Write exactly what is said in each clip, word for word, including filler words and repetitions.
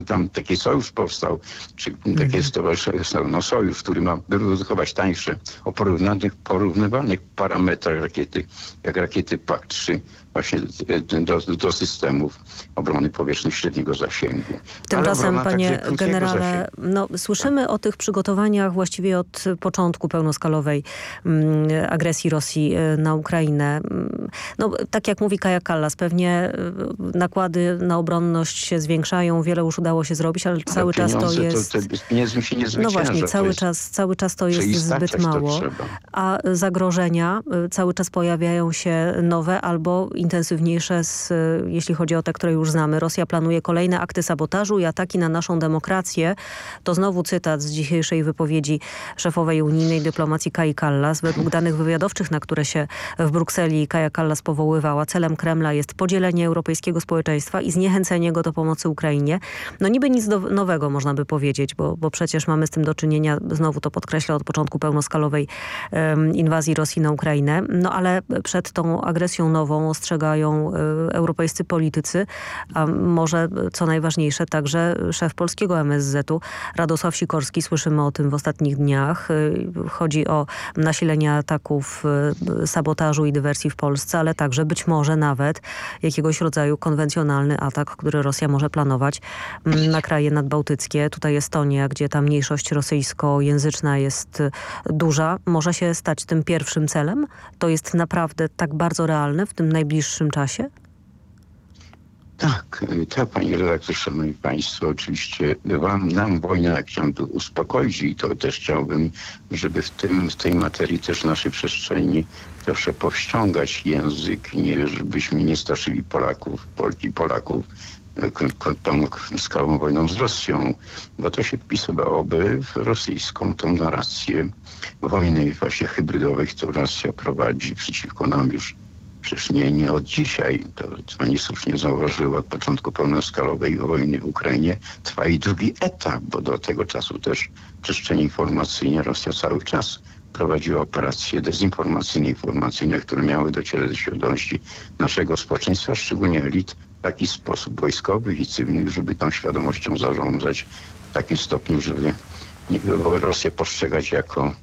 tam taki sojusz powstał, czy takie stowarzyszenie, no sojusz, który ma wyprodukować tańsze o porównanych, porównywalnych parametrach rakiety, jak rakiety P A C trzy, właśnie do, do systemów obrony powietrznej średniego zasięgu. Tymczasem, panie generale, zasięgu. no, słyszymy tak. o tych przygotowaniach właściwie od początku pełnoskalowej mm, agresji Rosji na Ukrainę. No, tak jak mówi Kaja Kallas, pewnie nakłady na obronność się zwiększają, wiele już udało się zrobić, ale no, cały czas to jest... To, to pieniędzmi się nie zwycięża. No właśnie, cały, jest... czas, cały czas to jest zbyt mało. A zagrożenia cały czas pojawiają się nowe albo intensywniejsze, z, jeśli chodzi o te, które już znamy. Rosja planuje kolejne akty sabotażu i ataki na naszą demokrację. To znowu cytat z dzisiejszej wypowiedzi szefowej unijnej dyplomacji Kai Kallas. Według danych wywiadowczych, na które się w Brukseli Kaja Kallas powoływała, celem Kremla jest podzielenie europejskiego społeczeństwa i zniechęcenie go do pomocy Ukrainie. No niby nic do, nowego można by powiedzieć, bo, bo przecież mamy z tym do czynienia, znowu to podkreślę, od początku pełnoskalowej um, inwazji Rosji na Ukrainę. No ale przed tą agresją nową ostrzegają y, europejscy politycy, a może co najważniejsze także szef polskiego M S Z u Radosław Sikorski. Słyszymy o tym w ostatnich dniach. Y, chodzi o nasilenie ataków, y, sabotażu i dywersji w Polsce, ale także być może nawet jakiegoś rodzaju konwencjonalny atak, który Rosja może planować y, na kraje nadbałtyckie. Tutaj Estonia, gdzie ta mniejszość rosyjskojęzyczna jest duża, może się stać tym pierwszym celem? To jest naprawdę tak bardzo realne w tym najbliższym czasie? Tak, tak, pani redaktor, szanowni państwo, oczywiście wam, nam wojna chciałbym tu uspokoić i to też chciałbym, żeby w tym, w tej materii też naszej przestrzeni proszę powściągać język, nie, żebyśmy nie straszyli Polaków, Polki i Polaków tą skałą wojną z Rosją, bo to się wpisywałoby w rosyjską tą narrację wojny właśnie hybrydowej, którą Rosja prowadzi przeciwko nam już przecież nie, nie od dzisiaj. To pani słusznie zauważyła, od początku pełnoskalowej wojny w Ukrainie trwa i drugi etap, bo do tego czasu też w przestrzeni informacyjnej Rosja cały czas prowadziła operacje dezinformacyjne, informacyjne, które miały docierać do świadomości naszego społeczeństwa, szczególnie elit, w taki sposób wojskowych i cywilnych, żeby tą świadomością zarządzać w takim stopniu, żeby nie było Rosję postrzegać jako,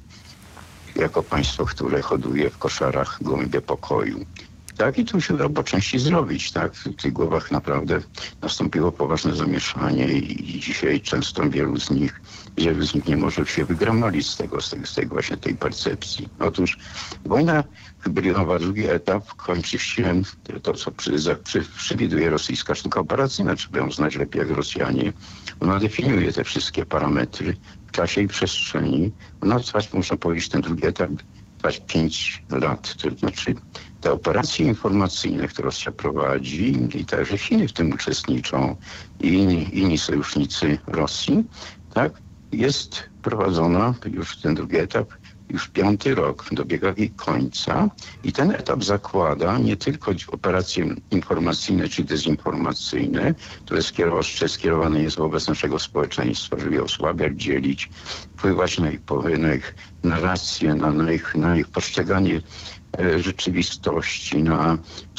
jako państwo, które hoduje w koszarach gołębie pokoju. Tak, i to się dało po części zrobić, tak. W tych głowach naprawdę nastąpiło poważne zamieszanie i, i dzisiaj często wielu z nich, wielu z nich nie może się wygramolić z tego, z tego, z tego właśnie tej percepcji. Otóż wojna hybrydowa, drugi etap kończy się to, co przy, za, przy, przewiduje rosyjska sztuka operacyjna, trzeba ją znać lepiej jak Rosjanie. Ona definiuje te wszystkie parametry w czasie i przestrzeni. Ona trwać, można powiedzieć, ten drugi etap trwać pięć lat. To znaczy te operacje informacyjne, które Rosja prowadzi i także Chiny w tym uczestniczą i inni, inni sojusznicy Rosji, tak, jest prowadzona już ten drugi etap, już piąty rok dobiega jej końca i ten etap zakłada nie tylko operacje informacyjne czy dezinformacyjne, które skierowane jest wobec naszego społeczeństwa, żeby je osłabiać, dzielić, wpływać na ich, na ich narrację, na, na, ich, na ich postrzeganie rzeczywistości, na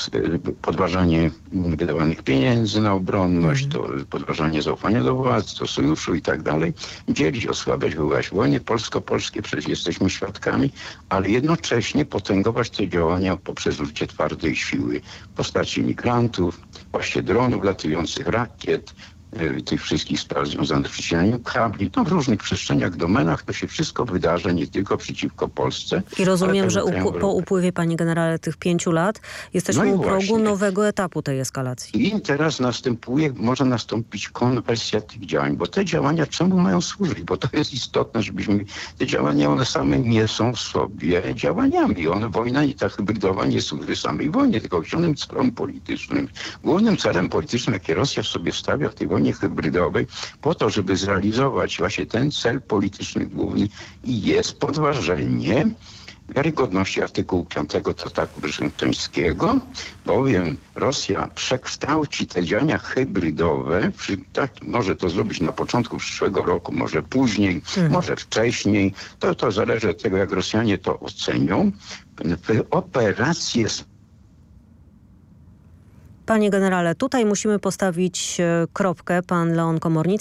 podważanie wydawanych pieniędzy na obronność, to podważanie zaufania do władz, do sojuszu i tak dalej. Dzielić, osłabiać, wywołać wojny polsko-polskie, przecież jesteśmy świadkami, ale jednocześnie potęgować te działania poprzez użycie twardej siły w postaci migrantów, właśnie dronów latających, rakiet, tych wszystkich spraw związanych z przecinaniem kabli. No w różnych przestrzeniach, domenach to się wszystko wydarza nie tylko przeciwko Polsce. I rozumiem, że upu- po upływie, panie generale, tych pięciu lat jesteśmy no u progu właśnie nowego etapu tej eskalacji. I teraz następuje, może nastąpić konwersja tych działań, bo te działania czemu mają służyć? Bo to jest istotne, żebyśmy... Te działania, one same nie są w sobie działaniami. One, wojna i ta hybrydowa nie służy samej wojnie, tylko określonym celom politycznym. Głównym celem politycznym, jaki Rosja w sobie stawia w tej wojnie hybrydowej, po to, żeby zrealizować właśnie ten cel polityczny główny i jest podważenie wiarygodności artykułu piątego Traktatu Waszyngtońskiego, bowiem Rosja przekształci te działania hybrydowe, przy, tak, może to zrobić na początku przyszłego roku, może później, mhm. może wcześniej, to, to zależy od tego, jak Rosjanie to ocenią, w operacje Panie generale, tutaj musimy postawić kropkę. Pan Leon Komornicki